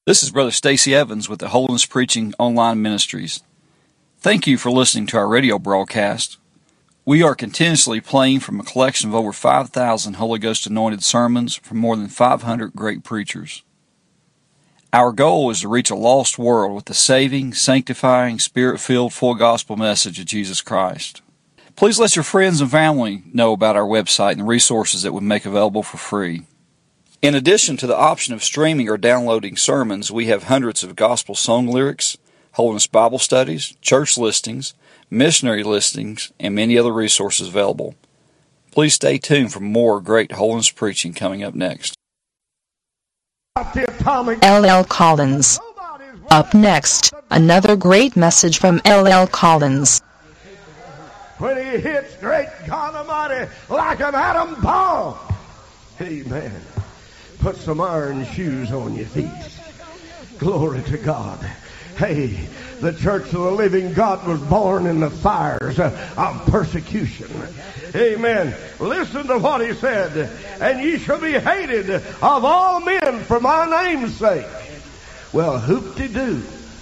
This is Brother Stacy Evans with the Holiness Preaching Online Ministries. Thank you for listening to our radio broadcast. We are continuously playing from a collection of over 5,000 Holy Ghost anointed sermons from more than 500 great preachers. Our goal is to reach a lost world with the saving, sanctifying, Spirit-filled, full gospel message of Jesus Christ. Please let your friends and family know about our website and the resources that we make available for free. In addition to the option of streaming or downloading sermons, we have hundreds of gospel song lyrics, Holiness Bible studies, church listings, missionary listings, and many other resources available. Please stay tuned for more great holiness preaching coming up next. L.L. Collins. Up next, another great message from L.L. Collins. When he hits great God Almighty like an atom bomb. Amen. Put some iron shoes on your feet. Glory to God. Hey, the Church of the Living God was born in the fires of persecution. Amen. Listen to what he said. And ye shall be hated of all men for my name's sake. Well, hoop-de-doo.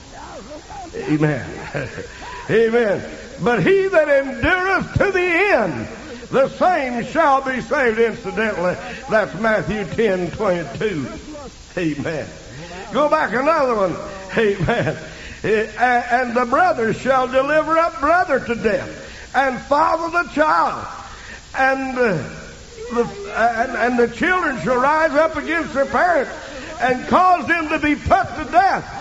Amen. Amen. But he that endureth to the end, the same shall be saved. Incidentally, that's Matthew 10:22. Amen. Go back another one. Amen. And the brother shall deliver up brother to death, and father the child, and the children shall rise up against their parents, and cause them to be put to death.